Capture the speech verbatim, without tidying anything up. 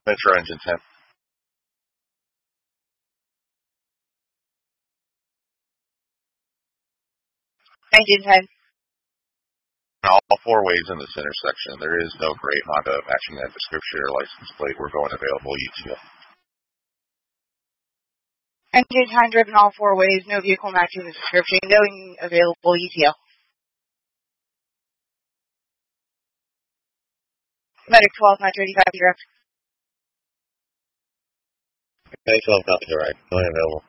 Metro engine ten. Engine ten. All four ways in this intersection. There is no gray Honda matching that description or license plate. We're going available E T L. Engine ten driven all four ways, no vehicle matching the description, going available E T L. Medic twelve, nine thirty-five, direct. Okay, twelve, copy direct. Going available.